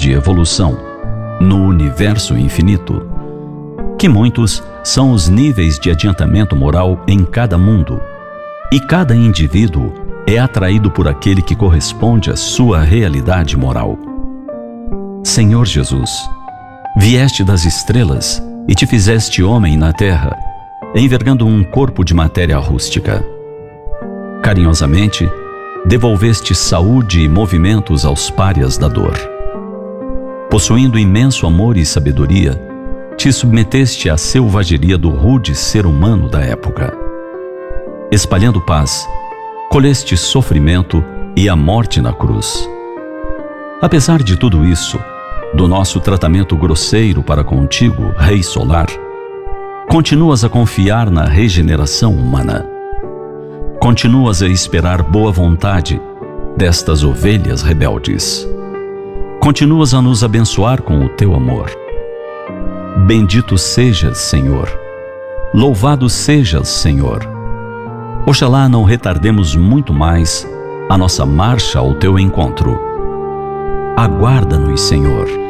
de evolução no universo infinito. Que muitos são os níveis de adiantamento moral em cada mundo, e cada indivíduo é atraído por aquele que corresponde à sua realidade moral. Senhor Jesus, vieste das estrelas e te fizeste homem na terra, envergando um corpo de matéria rústica. Carinhosamente, devolveste saúde e movimentos aos párias da dor. Possuindo imenso amor e sabedoria, te submeteste à selvageria do rude ser humano da época. Espalhando paz, colheste sofrimento e a morte na cruz. Apesar de tudo isso, do nosso tratamento grosseiro para contigo, Rei Solar, continuas a confiar na regeneração humana. Continuas a esperar boa vontade destas ovelhas rebeldes. Continuas a nos abençoar com o teu amor. Bendito sejas, Senhor. Louvado sejas, Senhor. Oxalá não retardemos muito mais a nossa marcha ao teu encontro. Aguarda-nos, Senhor.